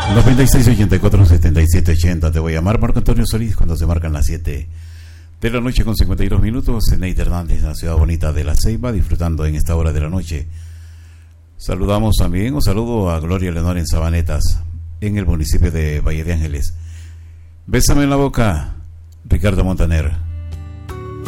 9684-7780. Te voy a llamar, Marco Antonio Solís, cuando se marcan las 7 de la noche con 52 minutos. Neide Hernández, en la ciudad bonita de La Ceiba, disfrutando en esta hora de la noche. Saludamos también, un saludo a Gloria Leonor en Sabanetas, en el municipio de Valle de Ángeles. Bésame en la boca, Ricardo Montaner.